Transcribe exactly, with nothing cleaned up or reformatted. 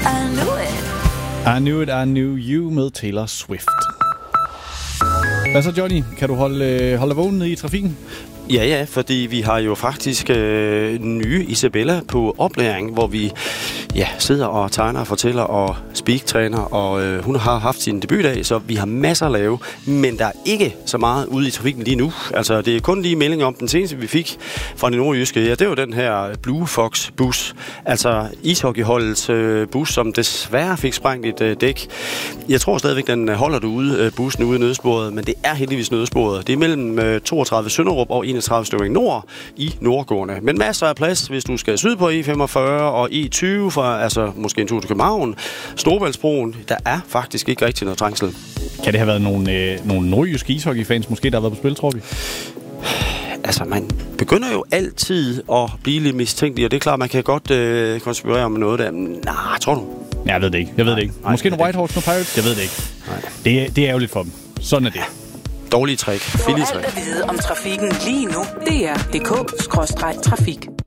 I knew it. I knew it, I knew you med Taylor Swift. Hvad så, Johnny? Kan du holde, holde vågen i trafikken? Ja, ja, fordi vi har jo faktisk øh, nye Isabella på oplæring, hvor vi ja, sidder og tegner og fortæller og speak-træner, og øh, hun har haft sin debutdag, så vi har masser at lave, men der er ikke så meget ude i trafikken lige nu. Altså, det er kun lige melding om den seneste, vi fik fra den nordjyske. Ja, det er jo den her Blue Fox-bus, altså ishockeyholdets øh, bus, som desværre fik sprængt et øh, dæk. Jeg tror stadigvæk, den holder derude, øh, bussen ude i nødsporet, men det er heldigvis nødsporet. Det er mellem øh, toogtredive Sønderup og enogtredive Støvring Nord i Nordgående. Men masser af plads, hvis du skal syd på E femogfyrre og E tyve, fra, altså måske en tur til København. Storebæltsbroen, der er faktisk ikke rigtig noget trængsel. Kan det have været nogle, øh, nogle nordjyske ishockeyfans, måske, der har været på spil, tror vi? Altså, man begynder jo altid at blive lidt mistænkelig, og det er klart, man kan godt øh, konspirere om noget der. Nej, tror du? Jeg ved det ikke. Jeg ved nej, det ikke. Nej, måske en Whitehawks og Pirates? Jeg ved det ikke. Nej. Det, det er ærgerligt for dem. Sådan er det. Dårlige trick. Få alt at vide om trafikken lige nu. D R punktum d k skråstreg trafik.